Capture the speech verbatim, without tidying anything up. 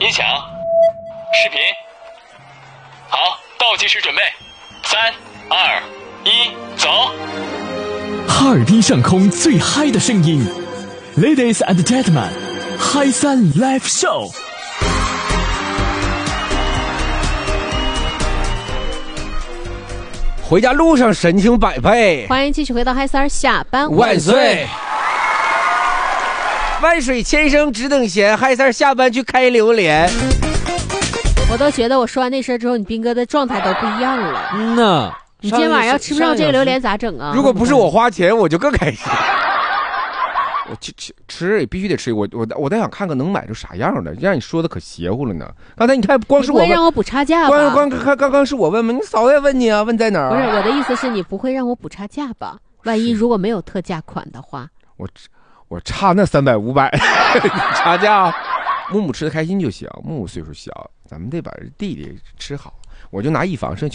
音响，视频。好，倒计时准备，三二一，走。 哈尔滨上空最嗨的声音 ，Ladies and Gentlemen， 嗨三 Live Show。 回家路上神情百倍， 欢迎继续回到嗨三儿下班万岁！万水千声只等闲，嗨三儿下班去开榴莲。 我都觉得我说完那事之后，你斌哥的状态都不一样了。 嗯呐， 你今天晚上要吃不上这个榴莲咋整啊？ 如果不是我花钱，我就更开心。我吃吃吃也必须得吃，我我我在想看看能买出啥样的，让你说的可邪乎了呢。刚才你看，光是我不会让我补差价吧？ 光光刚刚刚是我问吗？你嫂子也问你啊，问在哪儿？ 不是我的意思是你不会让我补差价吧？万一如果没有特价款的话， 我我差那三百五百差价，木木吃的开心就行。木木岁数小，咱们得把弟弟吃好。我就拿一房剩